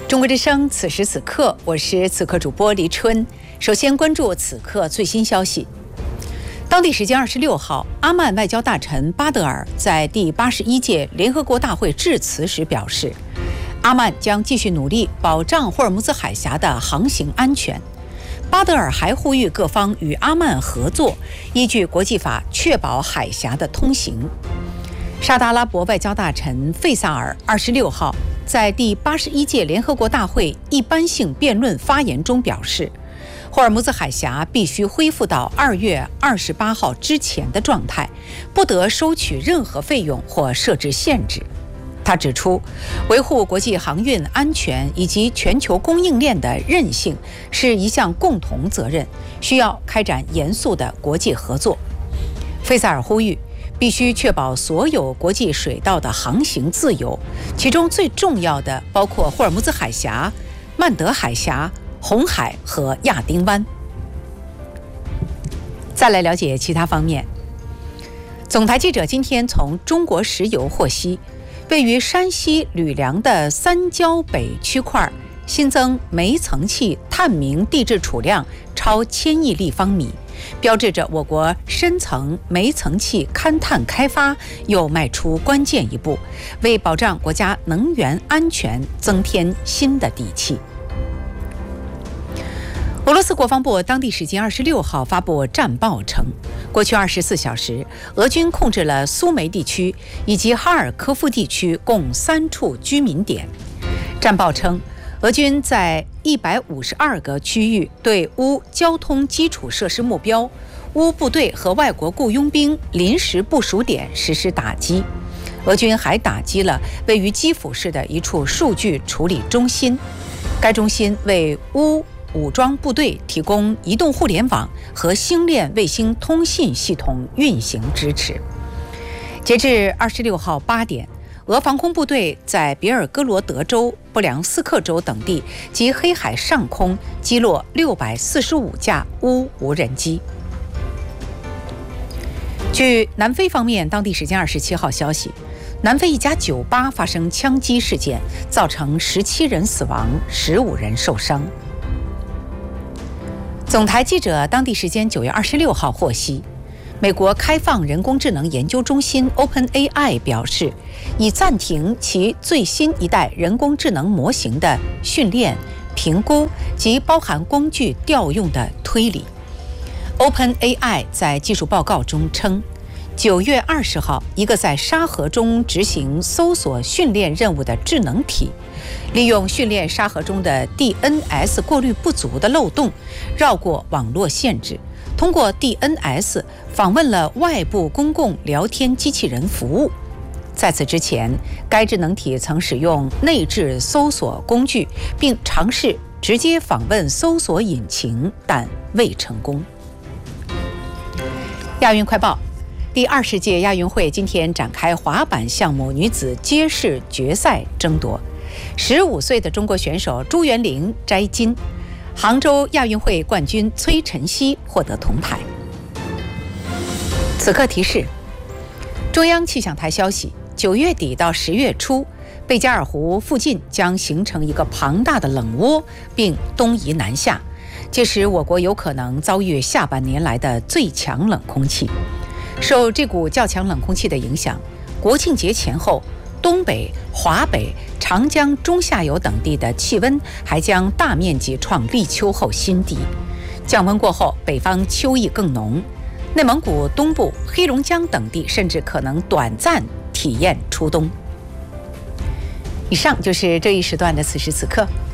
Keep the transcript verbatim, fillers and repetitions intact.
中国之声，此时此刻，我是此刻主播黎春。首先关注此刻最新消息。当地时间二十六号，阿曼外交大臣巴德尔在第八十一届联合国大会致辞时表示，阿曼将继续努力保障霍尔木兹海峡的航行安全。巴德尔还呼吁各方与阿曼合作，依据国际法确保海峡的通行。沙特阿拉伯外交大臣费萨尔二十六号在第八十一届联合国大会一般性辩论发言中表示，霍尔木兹海峡必须恢复到二月二十八号之前的状态，不得收取任何费用或设置限制。他指出，维护国际航运安全以及全球供应链的韧性是一项共同责任，需要开展严肃的国际合作。费萨尔呼吁，必须确保所有国际水道的航行自由，其中最重要的包括霍尔木兹海峡、曼德海峡、红海和亚丁湾。再来了解其他方面。总台记者今天从中国石油获悉，位于山西吕梁的三焦北区块新增煤层气探明地质储量超千亿立方米，标志着我国深层煤层气勘探开发又迈出关键一步，为保障国家能源安全增添新的底气。俄罗斯国防部当地时间二十六号发布战报称，过去二十四小时，俄军控制了苏梅地区以及哈尔科夫地区共三处居民点。战报称，俄军在一百五十二个区域对乌交通基础设施目标、乌部队和外国雇佣兵临时部署点实施打击。俄军还打击了位于基辅市的一处数据处理中心，该中心为乌武装部队提供移动互联网和星链卫星通信系统运行支持。截至二十六号八点，俄防空部队在别尔哥罗德州、布良斯克州等地及黑海上空击落六百四十五架乌无人机。据南非方面当地时间二十七号消息，南非一家酒吧发生枪击事件，造成十七人死亡，十五人受伤。总台记者当地时间九月二十六号获悉，美国开放人工智能研究中心 OpenAI 表示，已暂停其最新一代人工智能模型的训练、评估及包含工具调用的推理。OpenAI 在技术报告中称，九月二十号，一个在沙盒中执行搜索训练任务的智能体，利用训练沙盒中的 D N S 过滤不足的漏洞，绕过网络限制，通过 D N S 访问了外部公共聊天机器人服务。在此之前，该智能体曾使用内置搜索工具，并尝试直接访问搜索引擎，但未成功。亚运快报。第二十届亚运会今天展开滑板项目女子街式决赛争夺，十五岁的中国选手朱元玲摘金，杭州亚运会冠军崔晨曦获得铜牌。此刻提示：中央气象台消息，九月底到十月初，贝加尔湖附近将形成一个庞大的冷涡，并东移南下，届时我国有可能遭遇下半年来的最强冷空气。受这股较强冷空气的影响，国庆节前后，东北、华北、长江中下游等地的气温还将大面积创立秋后新低。降温过后，北方秋意更浓，内蒙古东部、黑龙江等地甚至可能短暂体验初冬。以上就是这一时段的此时此刻。